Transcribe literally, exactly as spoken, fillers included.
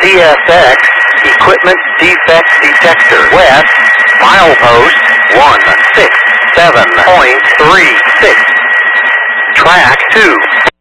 T S X, Equipment Defect Detector, west, milepost one six seven point three six. Track two.